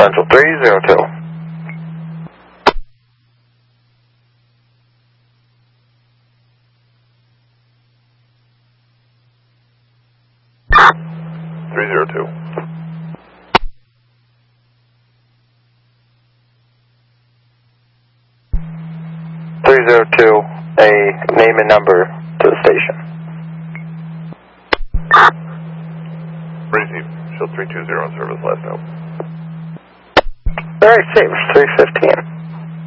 Central 302. A name and number to the station. Receive. Show 320 on service, last note. Very safe, 315.